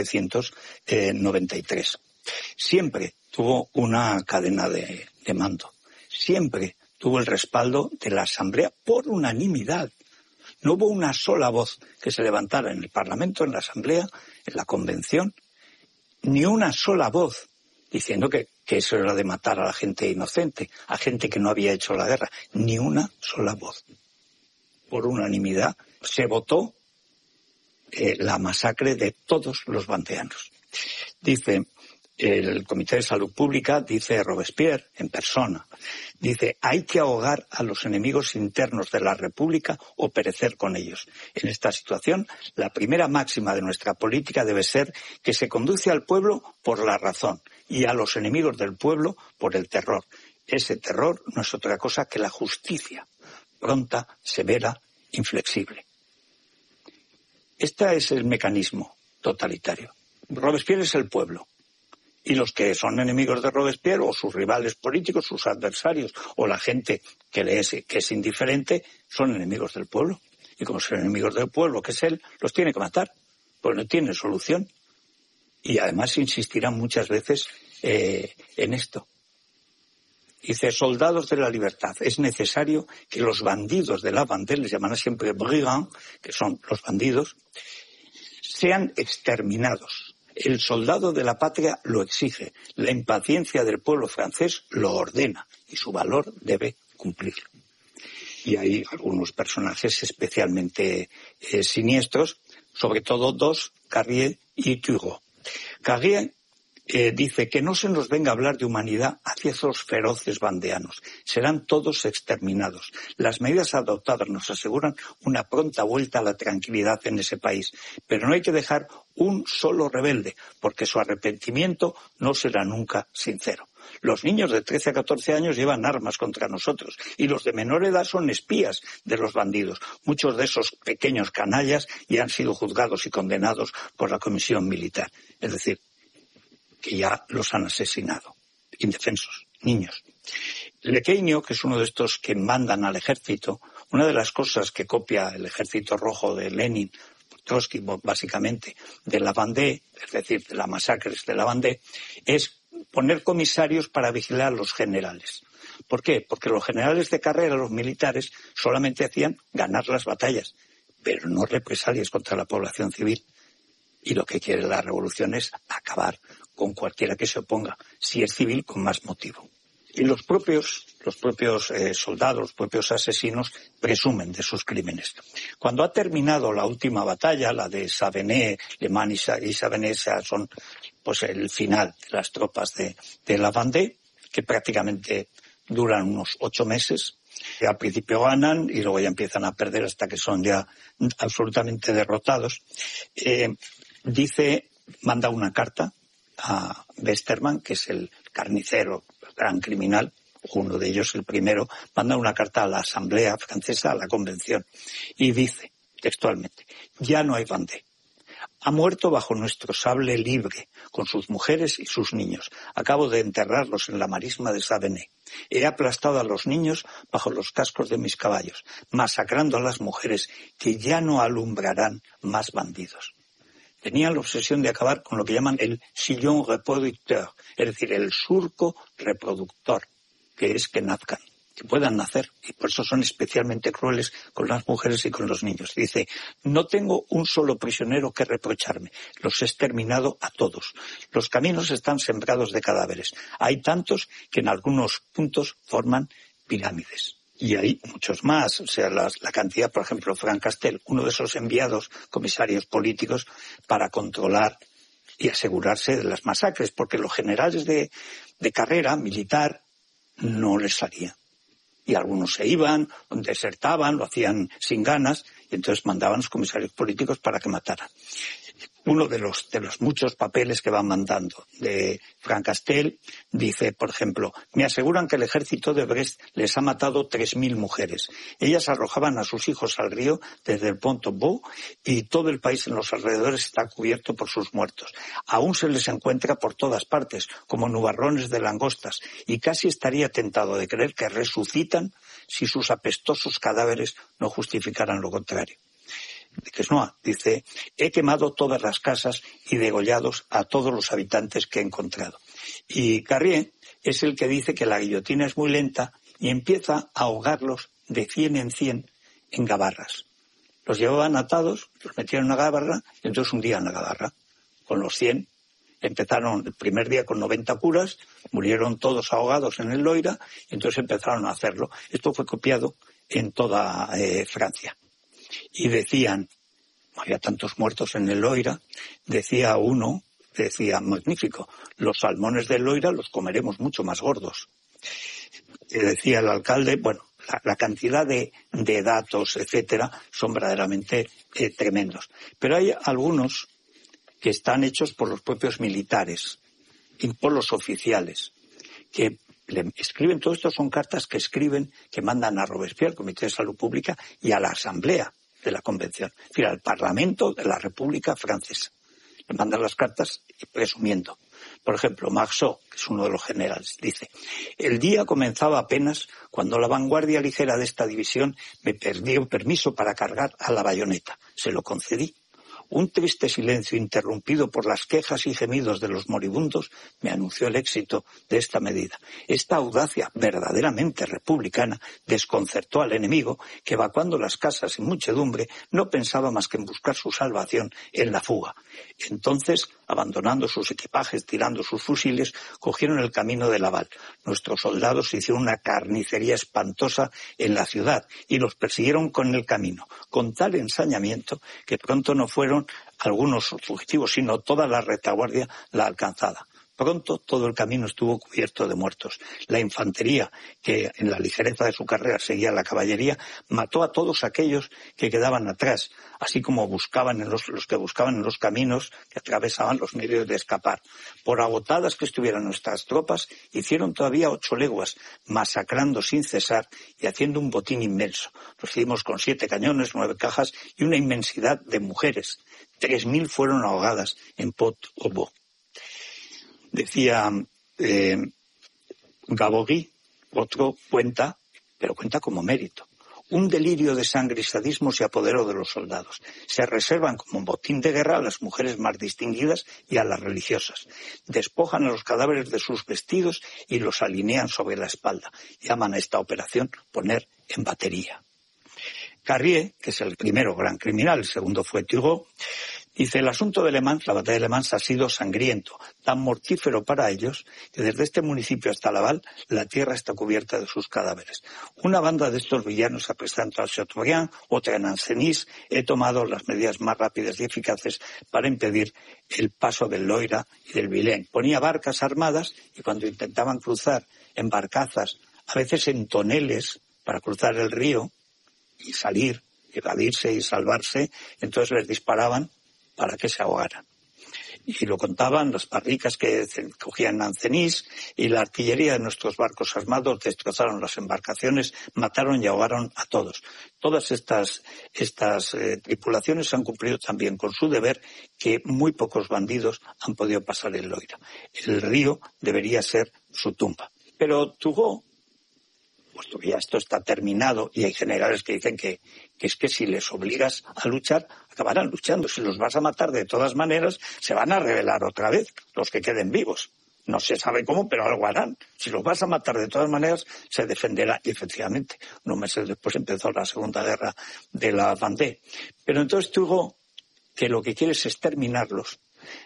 1793. Siempre tuvo una cadena de mando. Siempre tuvo el respaldo de la Asamblea por unanimidad. No hubo una sola voz que se levantara en el Parlamento, en la Asamblea, en la Convención, ni una sola voz diciendo que eso era de matar a la gente inocente, a gente que no había hecho la guerra. Ni una sola voz. Por unanimidad se votó la masacre de todos los vandeanos. Dice el Comité de Salud Pública, dice Robespierre en persona, dice, hay que ahogar a los enemigos internos de la República o perecer con ellos. En esta situación, la primera máxima de nuestra política debe ser que se conduce al pueblo por la razón y a los enemigos del pueblo por el terror. Ese terror no es otra cosa que la justicia, pronta, severa, inflexible. Este es el mecanismo totalitario. Robespierre es el pueblo. Y los que son enemigos de Robespierre, o sus rivales políticos, sus adversarios, o la gente que es indiferente, son enemigos del pueblo. Y como son enemigos del pueblo, que es él, los tiene que matar, pues no tiene solución. Y además insistirán muchas veces en esto. Dice, soldados de la libertad, es necesario que los bandidos de la Vendée, les llaman siempre brigands, que son los bandidos, sean exterminados. El soldado de la patria lo exige, la impaciencia del pueblo francés lo ordena y su valor debe cumplirlo. Y hay algunos personajes especialmente siniestros, sobre todo dos, Carrier y Turgot. Carrier dice que no se nos venga a hablar de humanidad hacia esos feroces vandeanos. Serán todos exterminados. Las medidas adoptadas nos aseguran una pronta vuelta a la tranquilidad en ese país. Pero no hay que dejar un solo rebelde, porque su arrepentimiento no será nunca sincero. Los niños de 13 a 14 años llevan armas contra nosotros y los de menor edad son espías de los bandidos. Muchos de esos pequeños canallas ya han sido juzgados y condenados por la comisión militar. Es decir, que ya los han asesinado. Indefensos, niños. Lequeño, que es uno de estos que mandan al ejército, una de las cosas que copia el ejército rojo de Lenin, Trotsky, básicamente, de la Vendée, es decir, de las masacres de la Vendée, es poner comisarios para vigilar a los generales. ¿Por qué? Porque los generales de carrera, los militares, solamente hacían ganar las batallas, pero no represalias contra la población civil. Y lo que quiere la revolución es acabar con cualquiera que se oponga, si es civil, con más motivo. Y los propios soldados, los propios asesinos, presumen de sus crímenes. Cuando ha terminado la última batalla, la de Savenay, Le Mans y Savenay, son pues el final de las tropas de la Vendée, que prácticamente duran unos 8 meses. Al principio ganan y luego ya empiezan a perder hasta que son ya absolutamente derrotados. Manda una carta a Westermann, que es el carnicero, el gran criminal, uno de ellos, el primero, manda una carta a la Asamblea Francesa, a la Convención, y dice textualmente, ya no hay Vendée. Ha muerto bajo nuestro sable libre, con sus mujeres y sus niños. Acabo de enterrarlos en la marisma de Savenay. He aplastado a los niños bajo los cascos de mis caballos, masacrando a las mujeres que ya no alumbrarán más bandidos. Tenían la obsesión de acabar con lo que llaman el sillon reproducteur, es decir, el surco reproductor, que es que nazcan, que puedan nacer, y por eso son especialmente crueles con las mujeres y con los niños. Dice, no tengo un solo prisionero que reprocharme, los he exterminado a todos. Los caminos están sembrados de cadáveres. Hay tantos que en algunos puntos forman pirámides. Y hay muchos más, o sea, la cantidad, por ejemplo, Frank Castel, uno de esos enviados comisarios políticos para controlar y asegurarse de las masacres, porque los generales de carrera militar no les salía. Y algunos se iban, desertaban, lo hacían sin ganas, y entonces mandaban a los comisarios políticos para que mataran. Uno de los muchos papeles que van mandando de Frank Castel dice, por ejemplo, me aseguran que el ejército de Brest les ha matado 3.000 mujeres. Ellas arrojaban a sus hijos al río desde el Pont-au-Vaux y todo el país en los alrededores está cubierto por sus muertos. Aún se les encuentra por todas partes, como nubarrones de langostas, y casi estaría tentado de creer que resucitan si sus apestosos cadáveres no justificaran lo contrario. De Quesnoy dice, he quemado todas las casas y degollados a todos los habitantes que he encontrado. Y Carrier es el que dice que la guillotina es muy lenta y empieza a ahogarlos de 100 en 100 en gabarras. Los llevaban atados, los metían en una gabarra y entonces hundían la gabarra. Con los 100 empezaron el primer día con 90 curas, murieron todos ahogados en el Loira y entonces empezaron a hacerlo. Esto fue copiado en toda Francia. Y decían, había tantos muertos en el Loira, decía uno, magnífico, los salmones del Loira los comeremos mucho más gordos. Y decía el alcalde, bueno, la cantidad de datos, etcétera, son verdaderamente tremendos. Pero hay algunos que están hechos por los propios militares y por los oficiales, que le escriben, todo esto son cartas que escriben, que mandan a Robespierre, al Comité de Salud Pública, y a la Asamblea de la Convención, es decir, al Parlamento de la República Francesa. Le mandan las cartas presumiendo. Por ejemplo, Marceau, que es uno de los generales, dice, el día comenzaba apenas cuando la vanguardia ligera de esta división me pidió permiso para cargar a la bayoneta. Se lo concedí. Un triste silencio interrumpido por las quejas y gemidos de los moribundos me anunció el éxito de esta medida. Esta audacia verdaderamente republicana desconcertó al enemigo que, evacuando las casas en muchedumbre, no pensaba más que en buscar su salvación en la fuga. Entonces, abandonando sus equipajes, tirando sus fusiles, cogieron el camino de Laval. Nuestros soldados hicieron una carnicería espantosa en la ciudad y los persiguieron con el camino, con tal ensañamiento que pronto no fueron algunos fugitivos, sino toda la retaguardia la alcanzada. Pronto todo el camino estuvo cubierto de muertos. La infantería, que en la ligereza de su carrera seguía la caballería, mató a todos aquellos que quedaban atrás, así como buscaban en los que buscaban en los caminos que atravesaban los medios de escapar. Por agotadas que estuvieran nuestras tropas, hicieron todavía 8 leguas, masacrando sin cesar y haciendo un botín inmenso. Recibimos con 7 cañones, 9 cajas y una inmensidad de mujeres. 3.000 fueron ahogadas en Pont-au-Vaux. Decía Gabory, otro cuenta, pero cuenta como mérito. Un delirio de sangre y sadismo se apoderó de los soldados. Se reservan como botín de guerra a las mujeres más distinguidas y a las religiosas. Despojan a los cadáveres de sus vestidos y los alinean sobre la espalda. Llaman a esta operación poner en batería. Carrier, que es el primero gran criminal, el segundo fue Turgot, dice, el asunto de Le Mans, la batalla de Le Mans, ha sido sangriento, tan mortífero para ellos, que desde este municipio hasta Laval, la tierra está cubierta de sus cadáveres. Una banda de estos villanos se presentó a Chateaubriand, otra en Ancenis. He tomado las medidas más rápidas y eficaces para impedir el paso del Loira y del Vilaine. Ponía barcas armadas y cuando intentaban cruzar en barcazas, a veces en toneles, para cruzar el río y salir, evadirse y salvarse, entonces les disparaban para que se ahogaran. Y lo contaban las barricas que cogían Ancenís y la artillería de nuestros barcos armados destrozaron las embarcaciones, mataron y ahogaron a todos. Todas estas tripulaciones han cumplido también con su deber, que muy pocos bandidos han podido pasar el Loira. El río debería ser su tumba. Pero Turgot, puesto que ya esto está terminado y hay generales que dicen que es que si les obligas a luchar, acabarán luchando. Si los vas a matar de todas maneras, se van a rebelar otra vez los que queden vivos. No se sabe cómo, pero algo harán. Si los vas a matar de todas maneras, se defenderá. Y efectivamente, unos meses después empezó la Segunda Guerra de la Vendée. Pero entonces Turgot, que lo que quiere es exterminarlos,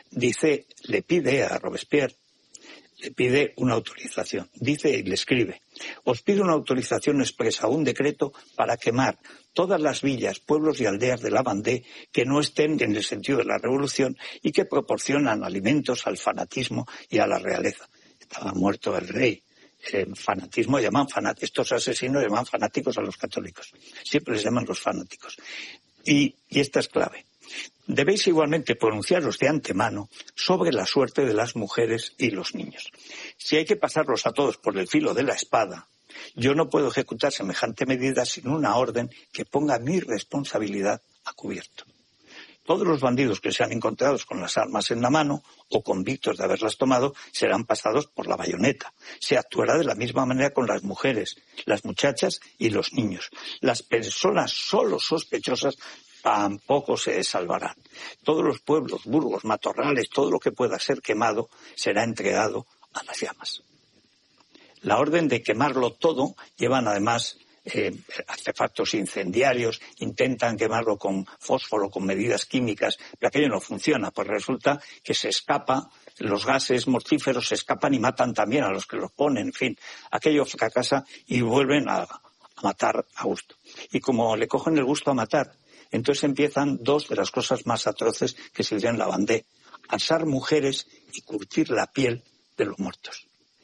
le pide a Robespierre, le pide una autorización. Dice y le escribe: os pido una autorización expresa, un decreto para quemar todas las villas, pueblos y aldeas de la Vendée que no estén en el sentido de la revolución y que proporcionan alimentos al fanatismo y a la realeza. Estaba muerto el rey. Fanatismo estos asesinos llaman fanáticos a los católicos. Siempre les llaman los fanáticos. Y esta es clave. Debéis igualmente pronunciaros de antemano sobre la suerte de las mujeres y los niños. Si hay que pasarlos a todos por el filo de la espada, yo no puedo ejecutar semejante medida sin una orden que ponga mi responsabilidad a cubierto. Todos los bandidos que sean encontrados con las armas en la mano o convictos de haberlas tomado serán pasados por la bayoneta. Se actuará de la misma manera con las mujeres, las muchachas y los niños. Las personas solo sospechosas tampoco se salvarán. Todos los pueblos, burgos, matorrales, todo lo que pueda ser quemado será entregado a las llamas. La orden de quemarlo todo llevan además artefactos incendiarios, intentan quemarlo con fósforo, con medidas químicas, pero aquello no funciona, pues resulta que se escapa, los gases mortíferos se escapan y matan también a los que los ponen, en fin, aquello fracasa y vuelven a matar a gusto. Y como le cogen el gusto a matar, entonces empiezan dos de las cosas más atroces que se hicieron en la Vendée: asar mujeres y curtir la piel de los muertos.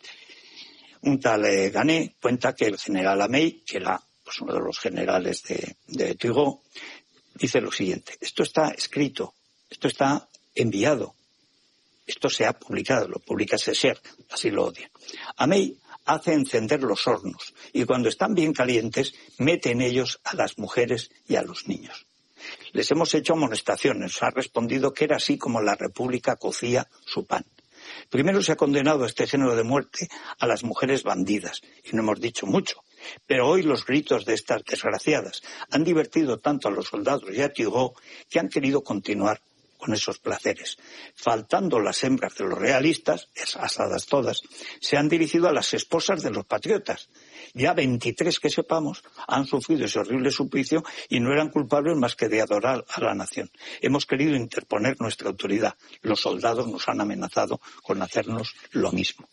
Un tal Ganet cuenta que el general Amey, que era pues, uno de los generales de Turgot, dice lo siguiente: esto está escrito, esto está enviado, esto se ha publicado, lo publica Secher, así lo odian. Amey hace encender los hornos y cuando están bien calientes mete en ellos a las mujeres y a los niños. Les hemos hecho amonestaciones, ha respondido que era así como la República cocía su pan. Primero se ha condenado a este género de muerte a las mujeres bandidas, y no hemos dicho mucho, pero hoy los gritos de estas desgraciadas han divertido tanto a los soldados y a Turgot que han querido continuar con esos placeres. Faltando las hembras de los realistas, asadas todas, se han dirigido a las esposas de los patriotas. Ya 23 que sepamos han sufrido ese horrible suplicio y no eran culpables más que de adorar a la nación. Hemos querido interponer nuestra autoridad. Los soldados nos han amenazado con hacernos lo mismo.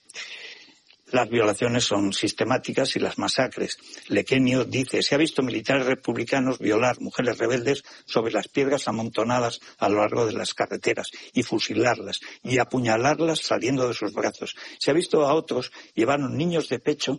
Las violaciones son sistemáticas y las masacres. Lequenio dice: se ha visto militares republicanos violar mujeres rebeldes sobre las piedras amontonadas a lo largo de las carreteras y fusilarlas y apuñalarlas saliendo de sus brazos. Se ha visto a otros llevando niños de pecho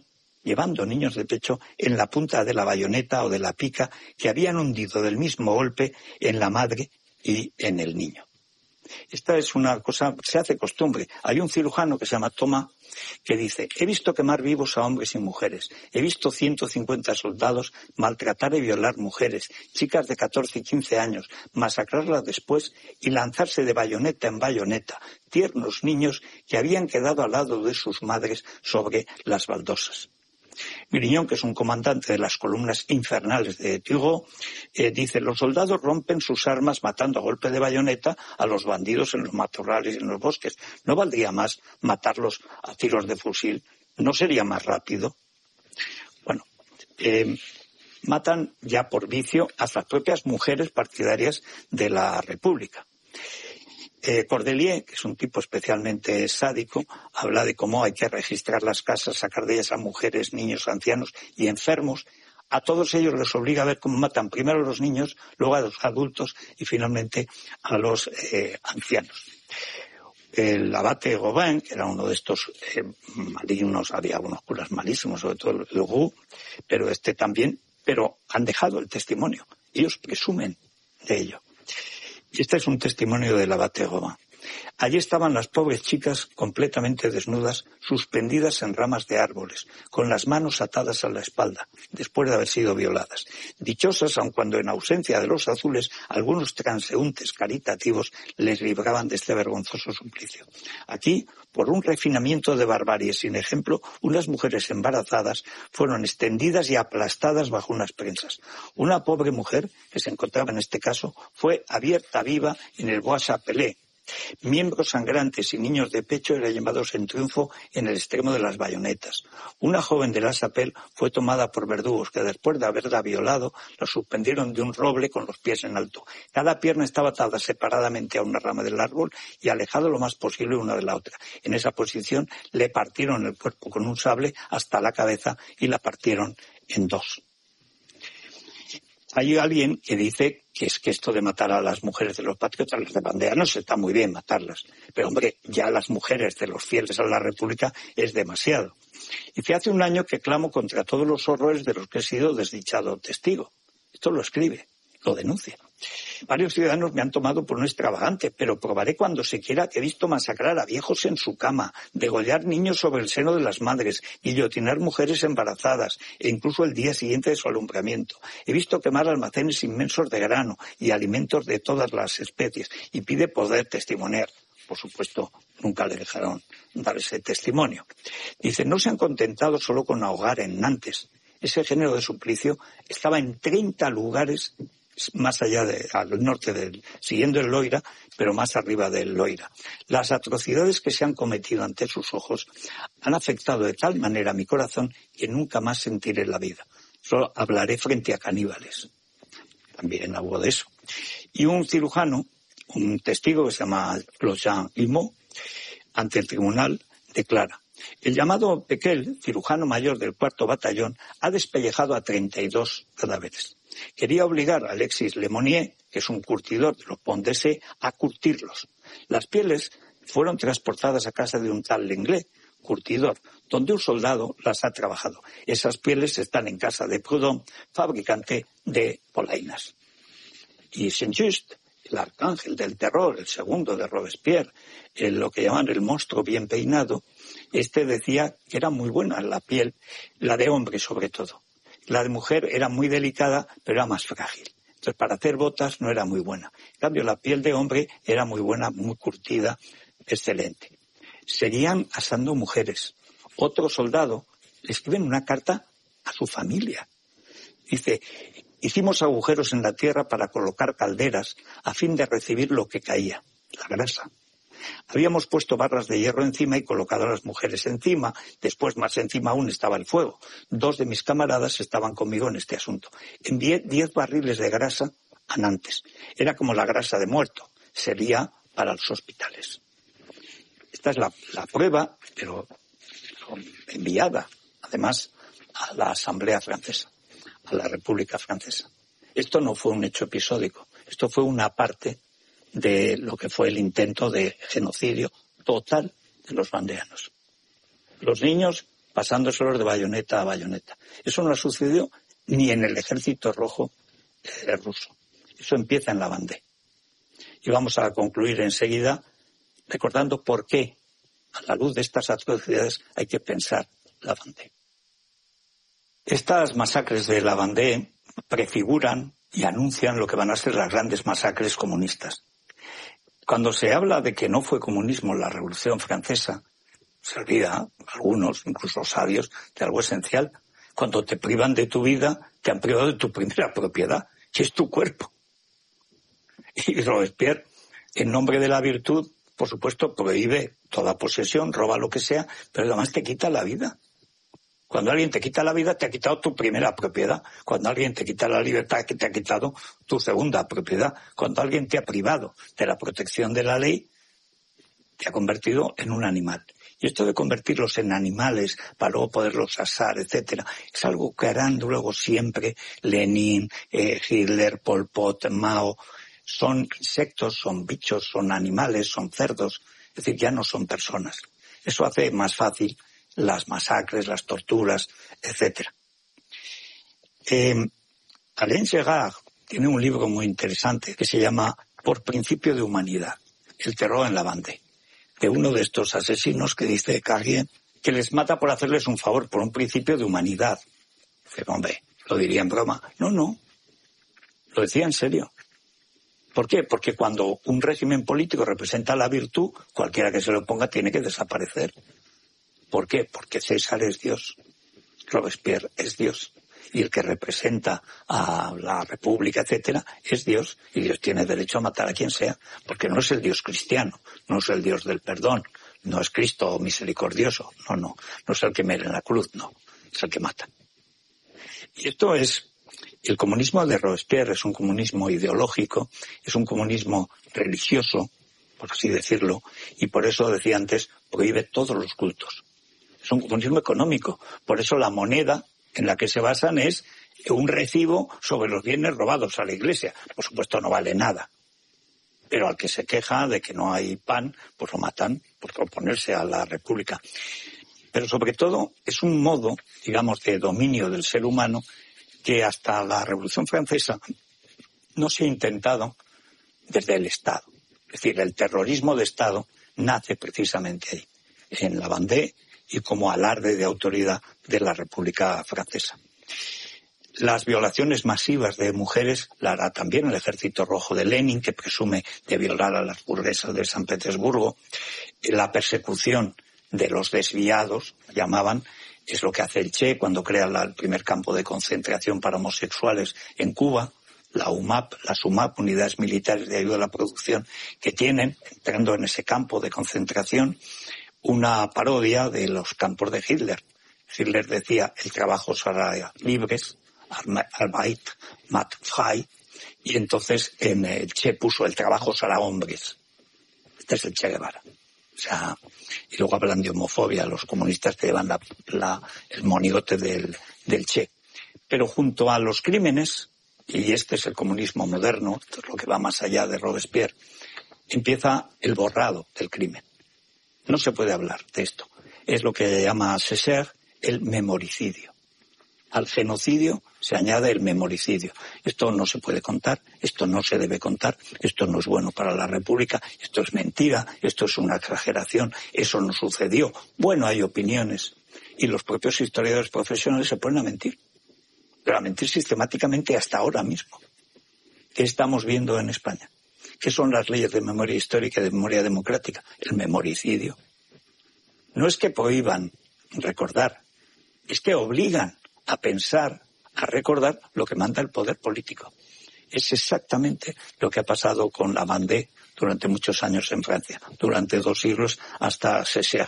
en la punta de la bayoneta o de la pica que habían hundido del mismo golpe en la madre y en el niño. Esta es una cosa, se hace costumbre. Hay un cirujano que se llama Thomas que dice: he visto quemar vivos a hombres y mujeres, he visto 150 soldados maltratar y violar mujeres, chicas de 14 y 15 años, masacrarlas después y lanzarse de bayoneta en bayoneta, tiernos niños que habían quedado al lado de sus madres sobre las baldosas. Grignon, que es un comandante de las columnas infernales de Turgot, dice: los soldados rompen sus armas matando a golpe de bayoneta a los bandidos en los matorrales y en los bosques. ¿No valdría más matarlos a tiros de fusil? ¿No sería más rápido? Bueno, matan ya por vicio a las propias mujeres partidarias de la República. Cordelier, que es un tipo especialmente sádico, habla de cómo hay que registrar las casas, sacar de ellas a mujeres, niños, ancianos y enfermos. A todos ellos les obliga a ver cómo matan primero a los niños, luego a los adultos y finalmente a los ancianos. El abate Gauvin, que era uno de estos malignos, había algunos curas malísimos, sobre todo el Roux, pero también, pero han dejado el testimonio. Ellos presumen de ello. Y este es un testimonio del abate Gauvin. Allí estaban las pobres chicas completamente desnudas, suspendidas en ramas de árboles, con las manos atadas a la espalda, después de haber sido violadas. Dichosas, aun cuando en ausencia de los azules, algunos transeúntes caritativos les libraban de este vergonzoso suplicio. Aquí, por un refinamiento de barbarie sin ejemplo, unas mujeres embarazadas fueron extendidas y aplastadas bajo unas prensas. Una pobre mujer, que se encontraba en este caso, fue abierta viva en el Bois-Chapelet. Miembros sangrantes y niños de pecho eran llevados en triunfo en el extremo de las bayonetas. Una joven de la Chapelle fue tomada por verdugos que, después de haberla violado, la suspendieron de un roble con los pies en alto. Cada pierna estaba atada separadamente a una rama del árbol y alejada lo más posible una de la otra. En esa posición le partieron el cuerpo con un sable hasta la cabeza y la partieron en dos. Hay alguien que dice que es que esto de matar a las mujeres de los patriotas, las de bandeanos, está muy bien matarlas. Pero, hombre, ya las mujeres de los fieles a la República es demasiado. Y que hace un año que clamo contra todos los horrores de los que he sido desdichado testigo. Esto lo escribe, lo denuncia. Varios ciudadanos me han tomado por un extravagante, pero probaré cuando se quiera que he visto masacrar a viejos en su cama, degollar niños sobre el seno de las madres, guillotinar mujeres embarazadas, e incluso el día siguiente de su alumbramiento. He visto quemar almacenes inmensos de grano y alimentos de todas las especies, y pide poder testimoniar. Por supuesto, nunca le dejaron dar ese testimonio. Dice, no se han contentado solo con ahogar en Nantes. Ese género de suplicio estaba en 30 lugares más allá al norte siguiendo el Loira, pero más arriba del Loira. Las atrocidades que se han cometido ante sus ojos han afectado de tal manera mi corazón que nunca más sentiré la vida. Solo hablaré frente a caníbales. También habló de eso. Y un cirujano, un testigo que se llama Jean Ilmot, ante el tribunal, declara: el llamado Pequel, cirujano mayor del 4º batallón, ha despellejado a 32 cadáveres. Quería obligar a Alexis Lemonnier, que es un curtidor de los Pont de C, a curtirlos. Las pieles fueron transportadas a casa de un tal Lenglet, curtidor, donde un soldado las ha trabajado. Esas pieles están en casa de Proudhon, fabricante de polainas. Y Saint-Just, el arcángel del terror, el segundo de Robespierre, lo que llaman el monstruo bien peinado, decía que era muy buena la piel, la de hombre sobre todo. La de mujer era muy delicada, pero era más frágil. Entonces, para hacer botas no era muy buena. En cambio, la piel de hombre era muy buena, muy curtida, excelente. Seguían asando mujeres. Otro soldado le escribe una carta a su familia. Dice, hicimos agujeros en la tierra para colocar calderas a fin de recibir lo que caía, la grasa. Habíamos puesto barras de hierro encima y colocado a las mujeres encima. Después, más encima aún, estaba el fuego. 2 de mis camaradas estaban conmigo en este asunto. Envié 10 barriles de grasa a Nantes. Era como la grasa de muerto. Sería para los hospitales. Esta es la prueba, pero enviada, además, a la Asamblea Francesa, a la República Francesa. Esto no fue un hecho episódico. Esto fue una parte de lo que fue el intento de genocidio total de los vandeanos. Los niños pasándoselos de bayoneta a bayoneta. Eso no ha sucedido ni en el Ejército Rojo ruso. Eso empieza en la Vendée. Y vamos a concluir enseguida recordando por qué, a la luz de estas atrocidades, hay que pensar la Vendée. Estas masacres de la Vendée prefiguran y anuncian lo que van a ser las grandes masacres comunistas. Cuando se habla de que no fue comunismo la Revolución Francesa, se olvida, algunos, incluso sabios, de algo esencial. Cuando te privan de tu vida, te han privado de tu primera propiedad, que es tu cuerpo. Y Robespierre, en nombre de la virtud, por supuesto, prohíbe toda posesión, roba lo que sea, pero además te quita la vida. Cuando alguien te quita la vida, te ha quitado tu primera propiedad. Cuando alguien te quita la libertad, te ha quitado tu segunda propiedad. Cuando alguien te ha privado de la protección de la ley, te ha convertido en un animal. Y esto de convertirlos en animales para luego poderlos asar, etcétera, es algo que harán luego siempre Lenin, Hitler, Pol Pot, Mao. Son insectos, son bichos, son animales, son cerdos. Es decir, ya no son personas. Eso hace más fácil las masacres, las torturas, etcétera. Alain Gerard tiene un libro muy interesante que se llama Por principio de humanidad. el terror en la Vendée, de uno de estos asesinos que dice Carrier que les mata por hacerles un favor, por un principio de humanidad. Dice, hombre, lo diría en broma. No, lo decía en serio. ¿Por qué? Porque cuando un régimen político representa la virtud, cualquiera que se lo ponga tiene que desaparecer. ¿Por qué? Porque César es Dios, Robespierre es Dios, y el que representa a la República, etcétera, es Dios, y Dios tiene derecho a matar a quien sea, porque no es el Dios cristiano, no es el Dios del perdón, no es Cristo misericordioso, no es el que muere en la cruz, no, es el que mata. Y esto es, el comunismo de Robespierre es un comunismo ideológico, es un comunismo religioso, por así decirlo, y por eso decía antes, prohíbe todos los cultos. Es un comunismo económico, por eso la moneda en la que se basan es un recibo sobre los bienes robados a la Iglesia. Por supuesto no vale nada, pero al que se queja de que no hay pan, pues lo matan por oponerse a la República. Pero sobre todo es un modo, digamos, de dominio del ser humano que hasta la Revolución Francesa no se ha intentado desde el Estado. Es decir, el terrorismo de Estado nace precisamente ahí, en la Vendée, y como alarde de autoridad de la República Francesa. Las violaciones masivas de mujeres la hará también el Ejército Rojo de Lenin, que presume de violar a las burguesas de San Petersburgo. La persecución de los desviados, llamaban, es lo que hace el Che cuando crea el primer campo de concentración para homosexuales en Cuba. La UMAP, las UMAP, Unidades Militares de Ayuda a la Producción, que tienen, entrando en ese campo de concentración, una parodia de los campos de Hitler. Hitler decía, el trabajo será libres, Arbeit macht frei, y entonces en el Che puso, el trabajo será hombres. Este es el Che Guevara. O sea, y luego hablan de homofobia, los comunistas que llevan el monigote del Che. Pero junto a los crímenes, y este es el comunismo moderno, esto es lo que va más allá de Robespierre, empieza el borrado del crimen. No se puede hablar de esto. Es lo que llama Césaire el memoricidio. Al genocidio se añade el memoricidio. Esto no se puede contar, esto no se debe contar, esto no es bueno para la República, esto es mentira, esto es una exageración, eso no sucedió. Bueno, hay opiniones. Y los propios historiadores profesionales se ponen a mentir. Pero a mentir sistemáticamente hasta ahora mismo. ¿Qué estamos viendo en España? ¿Qué son las leyes de memoria histórica y de memoria democrática? El memoricidio. No es que prohíban recordar, es que obligan a pensar, a recordar lo que manda el poder político. Es exactamente lo que ha pasado con la Vendée durante muchos años en Francia, durante 2 siglos hasta Césaire.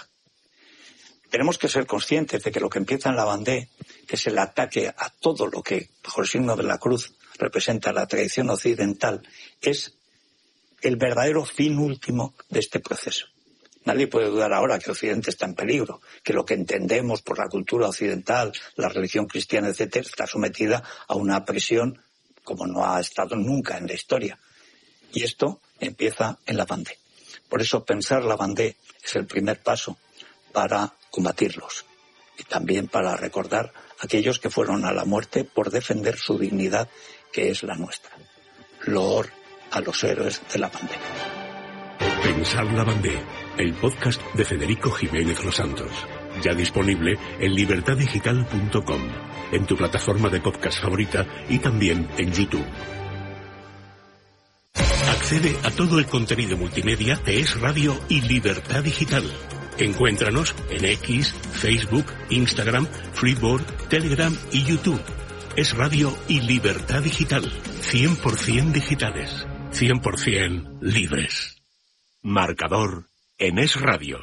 Tenemos que ser conscientes de que lo que empieza en la Vendée, que es el ataque a todo lo que, bajo el signo de la cruz, representa la tradición occidental, es el verdadero fin último de este proceso. Nadie puede dudar ahora que Occidente está en peligro, que lo que entendemos por la cultura occidental, la religión cristiana, etcétera, está sometida a una presión como no ha estado nunca en la historia. Y esto empieza en la Vendée. Por eso pensar la Vendée es el primer paso para combatirlos y también para recordar a aquellos que fueron a la muerte por defender su dignidad, que es la nuestra. Loor a los héroes de la Vendée. Pensar la Vendée, el podcast de Federico Jiménez Los Santos. Ya disponible en libertaddigital.com, en tu plataforma de podcast favorita y también en YouTube. Accede a todo el contenido multimedia de Es Radio y Libertad Digital. Encuéntranos en X, Facebook, Instagram, Freeboard, Telegram y YouTube. Es Radio y Libertad Digital. 100% digitales. 100% libres. Marcador en Es Radio.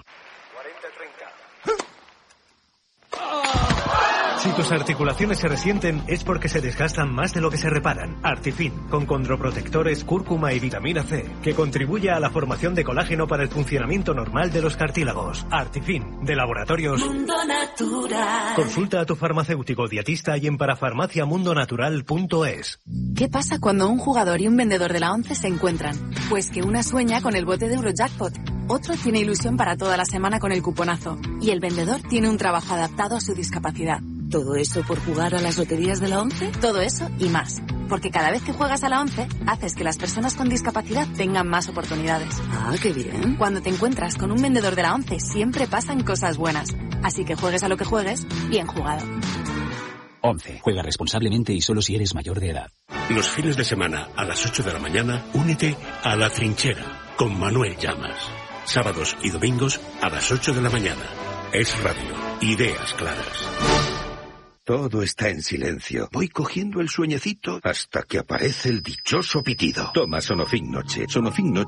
Si tus articulaciones se resienten es porque se desgastan más de lo que se reparan. Artifin, con condroprotectores, cúrcuma y vitamina C, que contribuye a la formación de colágeno para el funcionamiento normal de los cartílagos. Artifin, de Laboratorios Mundo Natural. Consulta a tu farmacéutico dietista y en parafarmaciamundonatural.es. ¿Qué pasa cuando un jugador y un vendedor de la 11 se encuentran? Pues que una sueña con el bote de Eurojackpot, otro tiene ilusión para toda la semana con el cuponazo y el vendedor tiene un trabajo adaptado a su discapacidad. ¿Todo eso por jugar a las loterías de la 11? Todo eso y más. Porque cada vez que juegas a la 11, haces que las personas con discapacidad tengan más oportunidades. Ah, qué bien. Cuando te encuentras con un vendedor de la 11, siempre pasan cosas buenas. Así que juegues a lo que juegues, bien jugado. 11. Juega responsablemente y solo si eres mayor de edad. Los fines de semana a las 8 de la mañana, únete a La Trinchera con Manuel Llamas. Sábados y domingos a las 8 de la mañana. Es Radio. Ideas claras. Todo está en silencio. Voy cogiendo el sueñecito hasta que aparece el dichoso pitido. Toma Sonofin Noche. Sonofin Noche